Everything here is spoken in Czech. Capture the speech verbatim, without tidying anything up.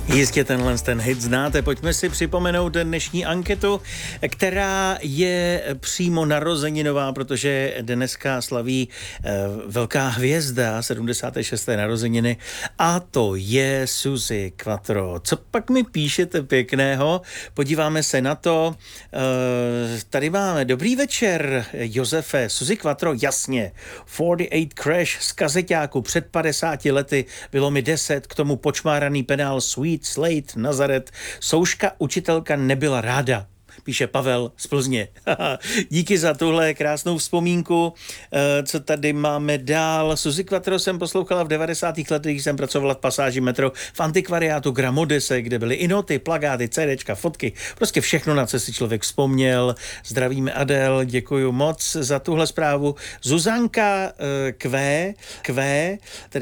Jistě tenhle ten hit znáte. Pojďme si připomenout dnešní anketu, která je přímo narozeninová, protože dneska slaví eh, velká hvězda sedmdesáté šesté narozeniny a to je Suzi Quatro. Co pak mi píšete pěkného? Podíváme se na to. Eh, tady máme dobrý večer, Josefe. Suzi Quatro, jasně. čtyřicet osm Crash z kazeťáku před padesáti lety, bylo mi deset, k tomu počmáraný penál Sweet Slate Nazaret. Souška učitelka nebyla ráda, píše Pavel z Plzně. Díky za tuhle krásnou vzpomínku. Co tady máme dál? Suzi Quatro jsem poslouchala v devadesátých letech, když jsem pracovala v pasáži metro v antikvariátu Gramodese, kde byly i noty, plakáty, CDčka, fotky. Prostě všechno, na co si člověk vzpomněl. Zdravíme Adel, děkuju moc za tuhle zprávu. Zuzanka Q, Q,